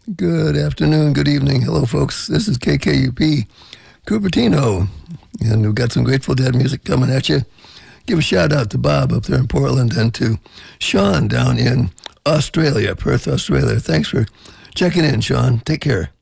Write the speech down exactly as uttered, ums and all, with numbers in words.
Good afternoon, good evening. Hello, folks. This is K K U P Cupertino, and we've got some Grateful Dead music coming at you. Give a shout out to Bob up there in Portland and to Sean down in Australia, Perth, Australia. Thanks for checking in, Sean. Take care.